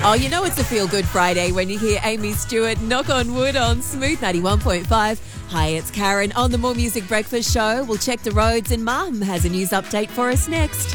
Oh, you know it's a feel-good Friday when you hear Amy Stewart knock on wood on Smooth 91.5. Hi, it's Karen on the More Music Breakfast Show. We'll check the roads and Mum has a news update for us next.